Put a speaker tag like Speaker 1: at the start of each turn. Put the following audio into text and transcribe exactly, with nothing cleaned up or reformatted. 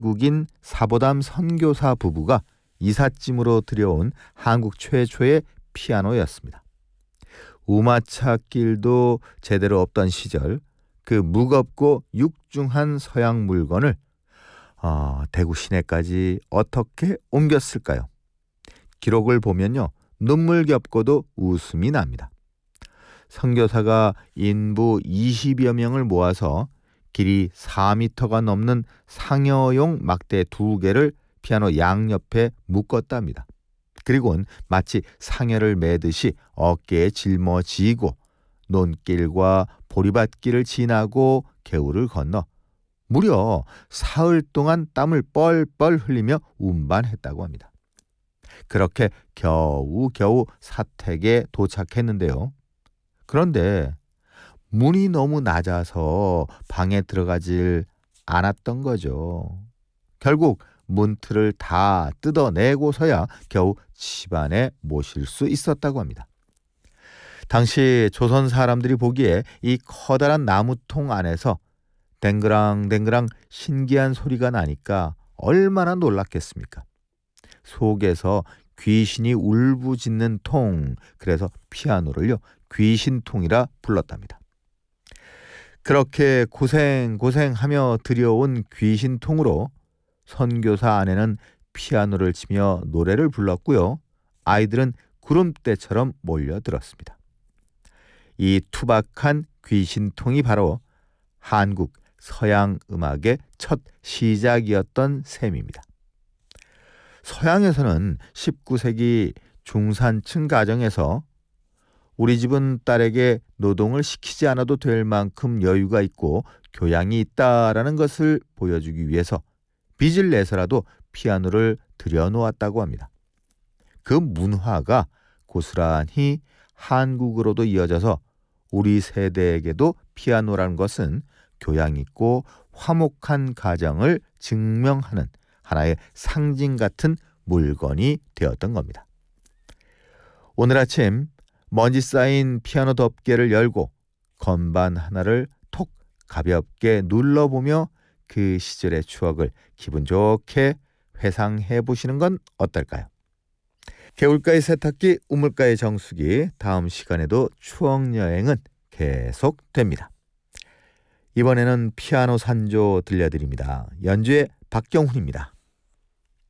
Speaker 1: 외국인 사보담 선교사 부부가 이삿짐으로 들여온 한국 최초의 피아노였습니다. 우마차길도 제대로 없던 시절 그 무겁고 육중한 서양 물건을 어, 대구 시내까지 어떻게 옮겼을까요? 기록을 보면요, 눈물겹고도 웃음이 납니다. 선교사가 인부 이십여 명을 모아서 길이 사 미터가 넘는 상여용 막대 두 개를 피아노 양옆에 묶었답니다. 그리고는 마치 상여를 매듯이 어깨에 짊어지고 논길과 보리밭길을 지나고 개울을 건너 무려 사흘 동안 땀을 뻘뻘 흘리며 운반했다고 합니다. 그렇게 겨우겨우 사택에 도착했는데요. 그런데 문이 너무 낮아서 방에 들어가질 않았던 거죠. 결국 문틀을 다 뜯어내고서야 겨우 집안에 모실 수 있었다고 합니다. 당시 조선 사람들이 보기에 이 커다란 나무통 안에서 댕그랑댕그랑 신기한 소리가 나니까 얼마나 놀랐겠습니까? 속에서 귀신이 울부짖는 통, 그래서 피아노를요 귀신통이라 불렀답니다. 그렇게 고생고생하며 들여온 귀신통으로 선교사 아내는 피아노를 치며 노래를 불렀고요. 아이들은 구름대처럼 몰려들었습니다. 이 투박한 귀신통이 바로 한국 서양 음악의 첫 시작이었던 셈입니다. 서양에서는 십구 세기 중산층 가정에서 우리 집은 딸에게 노동을 시키지 않아도 될 만큼 여유가 있고 교양이 있다라는 것을 보여주기 위해서 빚을 내서라도 피아노를 들여놓았다고 합니다. 그 문화가 고스란히 한국으로도 이어져서 우리 세대에게도 피아노라는 것은 교양 있고 화목한 가정을 증명하는 하나의 상징 같은 물건이 되었던 겁니다. 오늘 아침 먼지 쌓인 피아노 덮개를 열고 건반 하나를 톡 가볍게 눌러보며 그 시절의 추억을 기분 좋게 회상해 보시는 건 어떨까요? 개울가의 세탁기, 우물가의 정수기, 다음 시간에도 추억 여행은 계속됩니다. 이번에는 피아노 산조 들려드립니다. 연주의 박경훈입니다.